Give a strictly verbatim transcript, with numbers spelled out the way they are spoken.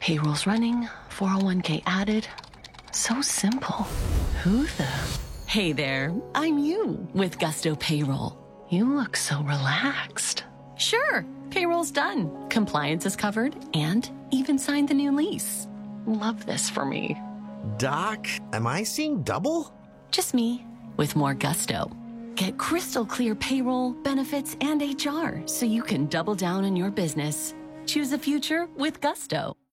Payroll's running, four oh one k added. So simple. Who the? Hey there, I'm you with Gusto Payroll. You look so relaxed. Sure, payroll's done, compliance is covered, and even signed the new lease. Love this for me. Doc, am I seeing double? Just me, with more gusto. Get crystal clear payroll, benefits, and H R so you can double down on your business. Choose a future with Gusto.